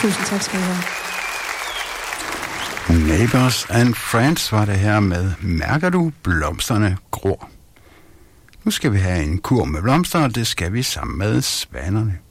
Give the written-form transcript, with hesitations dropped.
Tusind tak skal I have. Neighbors and Friends var det her med Mærker du blomsterne gror? Nu skal vi have en kur med blomster, og det skal vi sammen med svanerne.